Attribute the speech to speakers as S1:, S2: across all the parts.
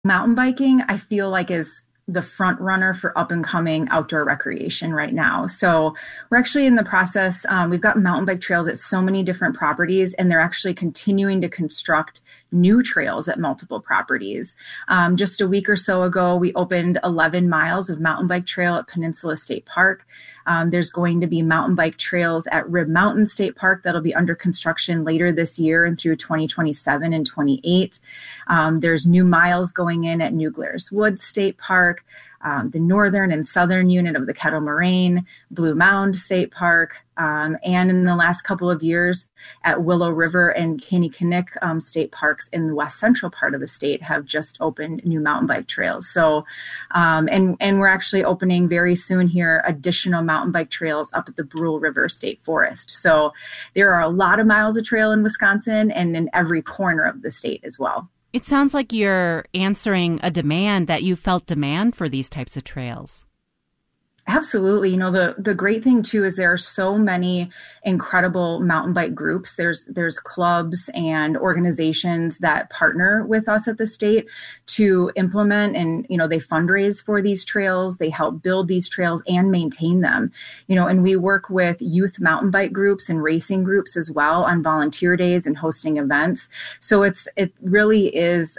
S1: Mountain biking, I feel like, is the front runner for up and coming outdoor recreation right now. So we're actually in the process. We've got mountain bike trails at so many different properties, and they're actually continuing to construct new trails at multiple properties. Just a week or so ago, we opened 11 miles of mountain bike trail at Peninsula State Park. There's going to be mountain bike trails at Rib Mountain State Park that'll be under construction later this year and through 2027 and 28. There's new miles going in at New Glarus Woods State Park, the northern and southern unit of the Kettle Moraine, Blue Mound State Park, and in the last couple of years at Willow River and Kinnickinnick state parks in the west central part of the state have just opened new mountain bike trails. So, and we're actually opening very soon here additional mountain bike trails up at the Brule River State Forest. So there are a lot of miles of trail in Wisconsin and in every corner of the state as well.
S2: It sounds like you're answering a demand that you felt demand for these types of trails.
S1: Absolutely. The great thing too is there are so many incredible mountain bike groups. There's clubs and organizations that partner with us at the state to implement, and they fundraise for these trails. They help build these trails and maintain them. And we work with youth mountain bike groups and racing groups as well on volunteer days and hosting events. So it really is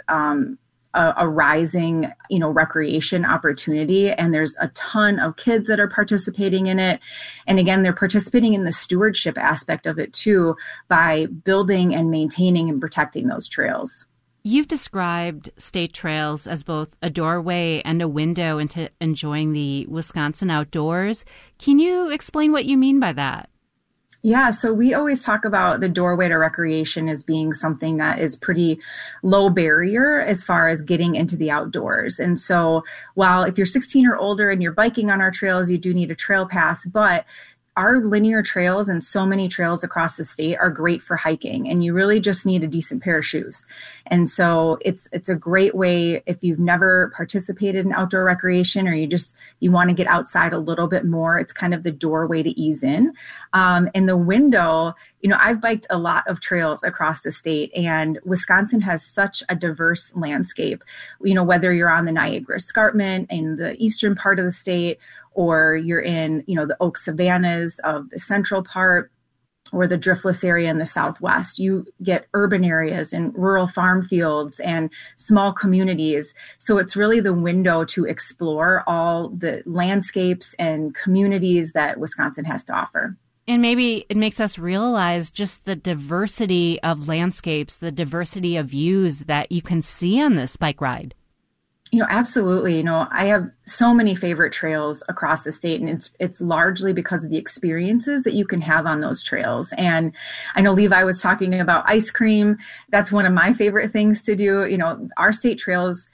S1: a rising, recreation opportunity. And there's a ton of kids that are participating in it. And again, they're participating in the stewardship aspect of it too, by building and maintaining and protecting those trails.
S2: You've described state trails as both a doorway and a window into enjoying the Wisconsin outdoors. Can you explain what you mean by that?
S1: Yeah, so we always talk about the doorway to recreation as being something that is pretty low barrier as far as getting into the outdoors. And so while if you're 16 or older and you're biking on our trails, you do need a trail pass, but our linear trails and so many trails across the state are great for hiking, and you really just need a decent pair of shoes. And so it's a great way if you've never participated in outdoor recreation, or you want to get outside a little bit more. It's kind of the doorway to ease in. And the window, I've biked a lot of trails across the state, and Wisconsin has such a diverse landscape. Whether you're on the Niagara Escarpment in the eastern part of the state, or you're in, the oak savannas of the central part, or the driftless area in the southwest, you get urban areas and rural farm fields and small communities. So it's really the window to explore all the landscapes and communities that Wisconsin has to offer.
S2: And maybe it makes us realize just the diversity of landscapes, the diversity of views that you can see on this bike ride.
S1: Absolutely. I have so many favorite trails across the state, and it's largely because of the experiences that you can have on those trails. And I know Levi was talking about ice cream. That's one of my favorite things to do. Our state trails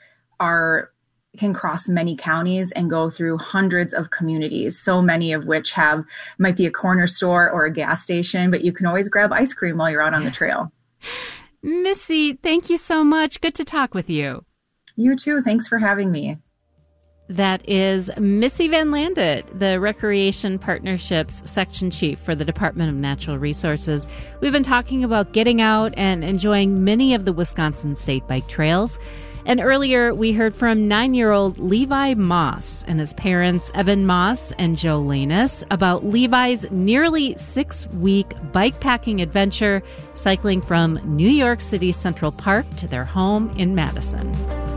S1: can cross many counties and go through hundreds of communities, so many of which might be a corner store or a gas station, but you can always grab ice cream while you're out on the trail.
S2: Missy, thank you so much. Good to talk with you.
S1: You too. Thanks for having me.
S2: That is Missy Van Landet, the Recreation Partnerships Section Chief for the Department of Natural Resources. We've been talking about getting out and enjoying many of the Wisconsin state bike trails. And earlier, we heard from 9-year-old Levi Moss and his parents, Evan Moss and Joe Lanus, about Levi's nearly 6-week bikepacking adventure, cycling from New York City Central Park to their home in Madison.